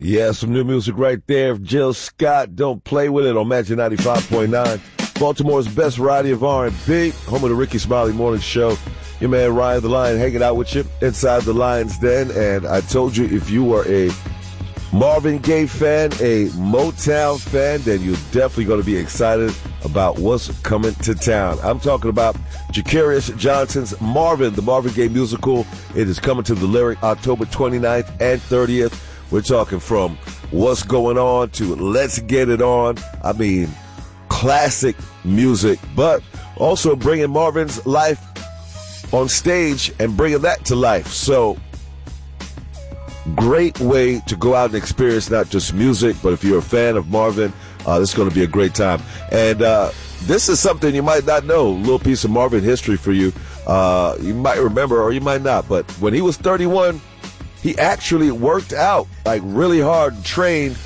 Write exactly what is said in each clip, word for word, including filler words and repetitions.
Yeah, some new music right there. Jill Scott, Don't Play With It on Magic ninety-five point nine. Baltimore's best variety of R and B, home of the Ricky Smiley Morning Show. Your man Ryan the Lion hanging out with you inside the Lion's Den. And I told you, if you are a Marvin Gaye fan, a Motown fan, then you're definitely going to be excited about what's coming to town. I'm talking about Jacarius Johnson's Marvin, the Marvin Gaye musical. It is coming to the Lyric October twenty-ninth and thirtieth. We're talking from What's Going On to Let's Get It On. I mean, classic music, but also bringing Marvin's life on stage and bringing that to life. So, great way to go out and experience not just music, but if you're a fan of Marvin, uh, this is going to be a great time. And uh, this is something you might not know, a little piece of Marvin history for you. Uh, you might remember or you might not, but when he was thirty-one, he actually worked out like really hard and trained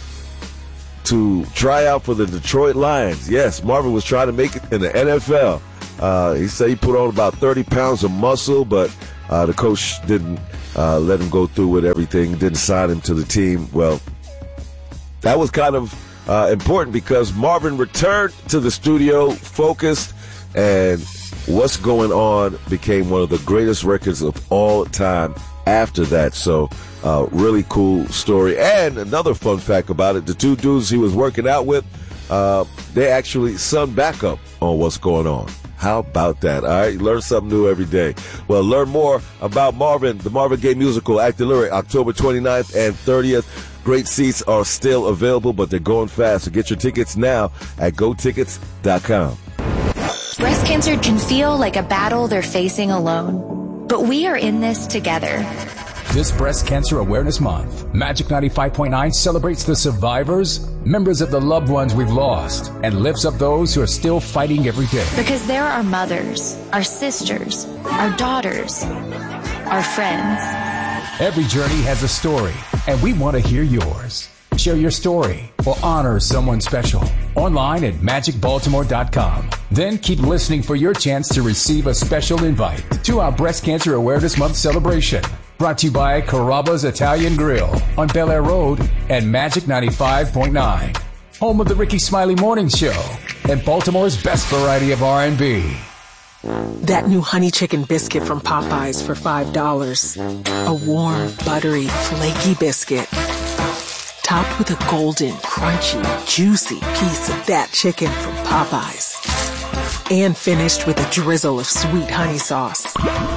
to try out for the Detroit Lions. Yes, Marvin was trying to make it in the N F L. Uh, he said he put on about thirty pounds of muscle, but uh, the coach didn't uh, let him go through with everything, didn't sign him to the team. Well, that was kind of uh, important because Marvin returned to the studio focused, and What's Going On became one of the greatest records of all time after that. So uh, really cool story. And another fun fact about it, the two dudes he was working out with, uh, they actually sung backup on What's Going On. How about that? All right, learn something new every day. Well, learn more about Marvin, the Marvin Gaye musical at the Lyric, October twenty-ninth and thirtieth. Great seats are still available, but they're going fast. So get your tickets now at go tickets dot com. Breast cancer can feel like a battle they're facing alone, but we are in this together. This Breast Cancer Awareness Month, Magic ninety-five point nine celebrates the survivors, members of the loved ones we've lost, and lifts up those who are still fighting every day. Because there are mothers, our sisters, our daughters, our friends. Every journey has a story, and we want to hear yours. Share your story or honor someone special online at magic baltimore dot com. Then keep listening for your chance to receive a special invite to our Breast Cancer Awareness Month celebration. Brought to you by Carrabba's Italian Grill on Bel Air Road and Magic ninety-five point nine. Home of the Ricky Smiley Morning Show and Baltimore's best variety of R and B. That new honey chicken biscuit from Popeyes for five dollars. A warm, buttery, flaky biscuit. Topped with a golden, crunchy, juicy piece of that chicken from Popeyes. And finished with a drizzle of sweet honey sauce.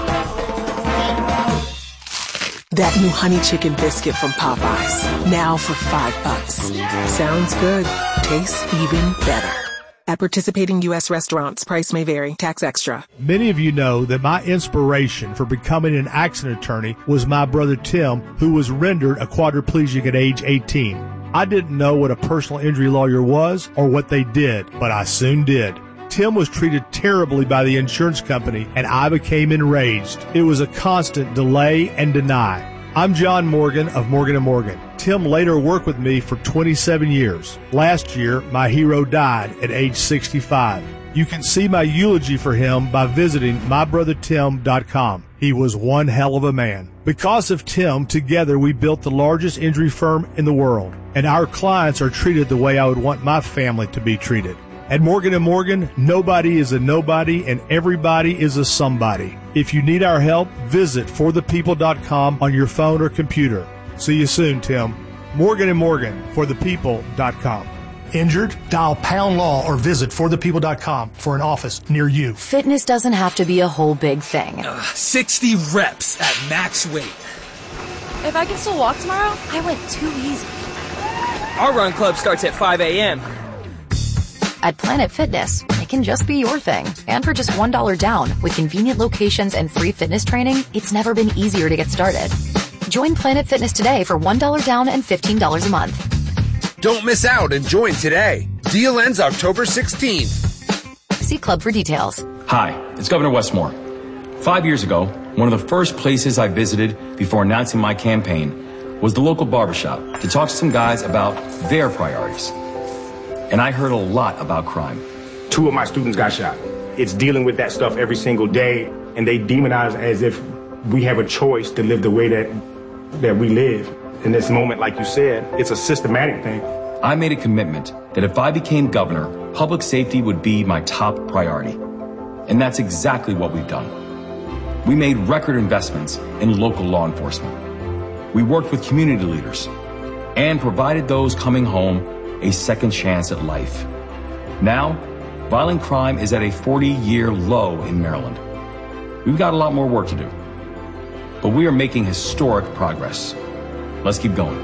That new honey chicken biscuit from Popeyes, now for five bucks. Sounds good. Tastes even better. At participating U S restaurants, price may vary. Tax extra. Many of you know that my inspiration for becoming an accident attorney was my brother Tim, who was rendered a quadriplegic at age eighteen. I didn't know what a personal injury lawyer was or what they did, but I soon did. Tim was treated terribly by the insurance company, and I became enraged. It was a constant delay and deny. I'm John Morgan of Morgan and Morgan. Tim later worked with me for twenty-seven years. Last year, my hero died at age sixty-five. You can see my eulogy for him by visiting my brother tim dot com. He was one hell of a man. Because of Tim, together we built the largest injury firm in the world, and our clients are treated the way I would want my family to be treated. At Morgan and Morgan, nobody is a nobody and everybody is a somebody. If you need our help, visit for the people dot com on your phone or computer. See you soon, Tim. Morgan and Morgan, for the people dot com. Injured? Dial Pound Law or visit for the people dot com for an office near you. Fitness doesn't have to be a whole big thing. Uh, sixty reps at max weight. If I can still walk tomorrow, I went too easy. Our run club starts at five a.m. At Planet Fitness, it can just be your thing. And for just one dollar down, with convenient locations and free fitness training, it's never been easier to get started. Join Planet Fitness today for one dollar down and fifteen dollars a month. Don't miss out and join today. Deal ends October sixteenth. See Club for details. Hi, it's Governor Westmore. Five years ago, one of the first places I visited before announcing my campaign was the local barbershop to talk to some guys about their priorities. And I heard a lot about crime. Two of my students got shot. It's dealing with that stuff every single day, and they demonize as if we have a choice to live the way that that we live. in this moment, like you said, it's a systematic thing. I made a commitment that if I became governor, public safety would be my top priority. And that's exactly what we've done. We made record investments in local law enforcement. We worked with community leaders and provided those coming home a second chance at life. Now, violent crime is at a forty-year low in Maryland. We've got a lot more work to do, but we are making historic progress. Let's keep going.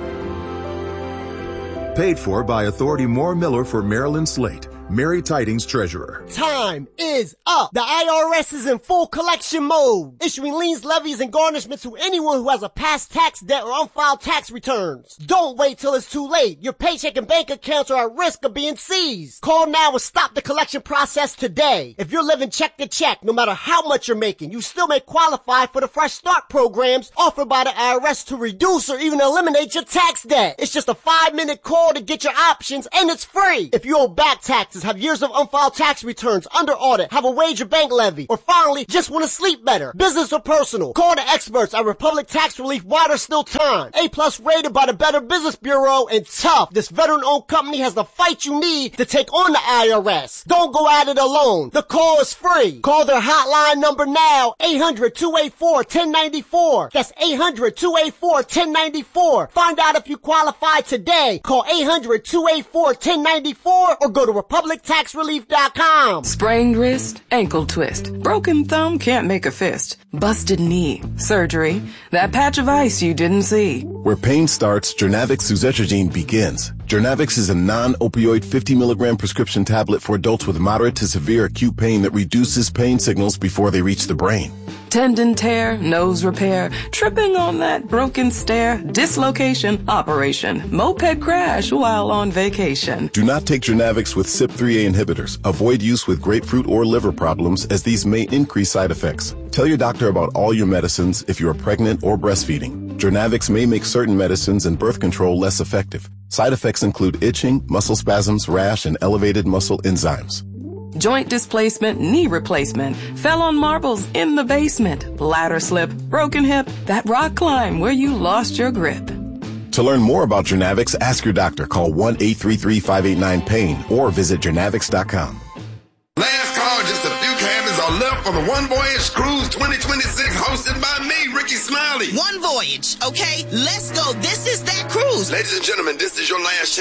Paid for by Authority Moore Miller for Maryland Slate. Mary Tidings, Treasurer. Time is up. The I R S is in full collection mode, issuing liens, levies, and garnishments to anyone who has a past tax debt or unfiled tax returns. Don't wait till it's too late. Your paycheck and bank accounts are at risk of being seized. Call now and stop the collection process today. If you're living check to check, no matter how much you're making, you still may qualify for the Fresh Start programs offered by the I R S to reduce or even eliminate your tax debt. It's just a five-minute call to get your options, and it's free. If you owe back taxes, have years of unfiled tax returns, under audit, have a wage or bank levy, or finally just want to sleep better, business or personal, call the experts at Republic Tax Relief while there's still time. A plus rated by the Better Business Bureau, and tough. This veteran-owned company has the fight you need to take on the I R S. Don't go at it alone. The call is free. Call their hotline number now, eight hundred, two eight four, one zero nine four. That's eight hundred, two eight four, one zero nine four. Find out if you qualify today. Call eight hundred, two eight four, one zero nine four or go to republic tax relief dot com. Sprained wrist, ankle twist, broken thumb can't make a fist, busted knee, surgery, that patch of ice you didn't see. Where pain starts, Jernavix suzetrigine begins. Jernavix is a non-opioid fifty milligram prescription tablet for adults with moderate to severe acute pain that reduces pain signals before they reach the brain. Tendon tear, nose repair, tripping on that broken stair, dislocation, operation, moped crash while on vacation. Do not take Jernavix with C Y P three A inhibitors. Avoid use with grapefruit or liver problems, as these may increase side effects. Tell your doctor about all your medicines if you are pregnant or breastfeeding. Jernavix may make certain medicines and birth control less effective. Side effects include itching, muscle spasms, rash, and elevated muscle enzymes. Joint displacement, knee replacement, fell on marbles in the basement, ladder slip, broken hip, that rock climb where you lost your grip. To learn more about Jernavix, ask your doctor. Call one eight three three, five eight nine, pain or visit jernavix dot com. Last call, just a few cabins are left for the One Voyage Cruise twenty twenty-six, hosted by me, Ricky Smiley. One Voyage, okay? Let's go. This is that cruise. Ladies and gentlemen, this is your last chance